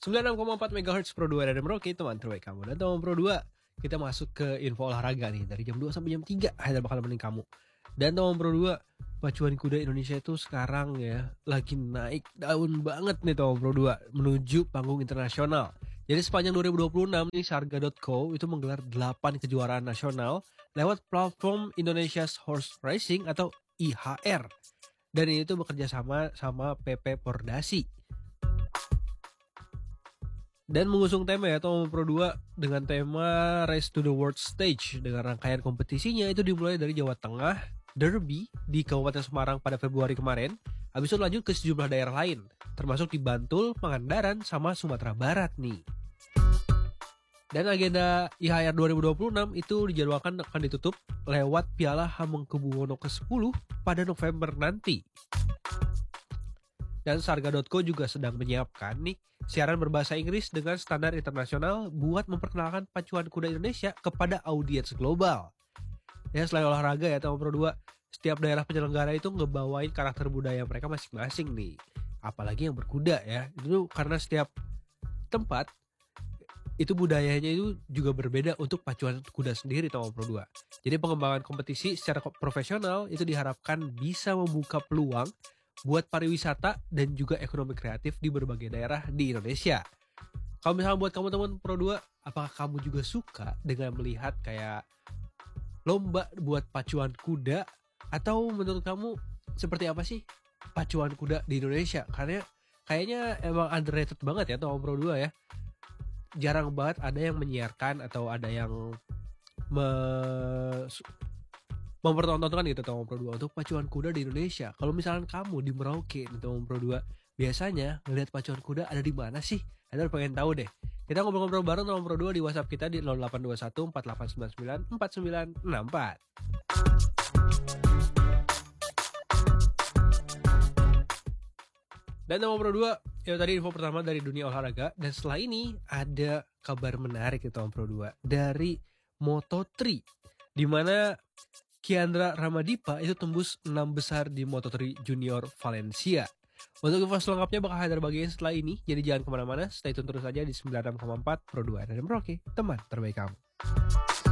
96,4 MHz Pro 2 dan Merauke, teman terbaik kamu. Dan teman Pro 2, kita masuk ke info olahraga nih. Dari jam 2 sampai jam 3 Haidar bakal nemenin kamu. Dan teman Pro 2, pacuan kuda Indonesia itu sekarang ya lagi naik daun banget nih teman Pro 2 menuju panggung internasional. Jadi sepanjang 2026 nih Sarga.co itu menggelar 8 kejuaraan nasional lewat platform Indonesia's Horse Racing atau IHR. Dan ini tuh bekerja sama PP Pordasi. Dan mengusung tema ya Tomo Pro 2 dengan tema Race to the World Stage. Dengan rangkaian kompetisinya itu dimulai dari Jawa Tengah, Derby di Kabupaten Semarang pada Februari kemarin. Habis itu lanjut ke sejumlah daerah lain, termasuk di Bantul, Pangandaran, sama Sumatera Barat nih. Dan agenda IHR 2026 itu dijadwalkan akan ditutup lewat Piala Hamengkubuwono ke-10 pada November nanti. Dan Sarga.co juga sedang menyiapkan nih siaran berbahasa Inggris dengan standar internasional buat memperkenalkan pacuan kuda Indonesia kepada audiens global. Ya selain olahraga ya teman Pro 2, setiap daerah penyelenggara itu ngebawain karakter budaya mereka masing-masing nih. Apalagi yang berkuda ya, itu karena setiap tempat itu budayanya itu juga berbeda untuk pacuan kuda sendiri teman Pro 2. Jadi pengembangan kompetisi secara profesional itu diharapkan bisa membuka peluang buat pariwisata dan juga ekonomi kreatif di berbagai daerah di Indonesia. Kalau misalnya buat kamu teman Pro 2, apakah kamu juga suka dengan melihat kayak lomba buat pacuan kuda? Atau menurut kamu seperti apa sih pacuan kuda di Indonesia? Karena kayaknya emang underrated banget ya teman Pro 2 ya. Jarang banget ada yang menyiarkan atau ada yang mempertontonkan gitu teman Pro 2 untuk pacuan kuda di Indonesia. Kalau misalnya kamu di Merauke nih teman Pro 2, biasanya ngelihat pacuan kuda ada di mana sih? Ada pengen tahu deh. Kita ngobrol-ngobrol bareng teman Pro 2 di WhatsApp kita di 0821 4899 4964. Dan teman Pro 2, ya tadi info pertama dari dunia olahraga. Dan setelah ini ada kabar menarik nih teman Pro 2 dari Moto3, di mana Kiandra Ramadipa itu tembus 6 besar di Moto3 Junior Valencia. Untuk info selengkapnya bakal Haidar bagiin setelah ini. Jadi jangan kemana-mana, stay tune terus aja di 96,4 Pro 2 dan Merauke, teman terbaik kamu.